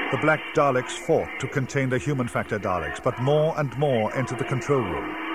The black Daleks fought to contain the human factor Daleks, but more and more entered the control room.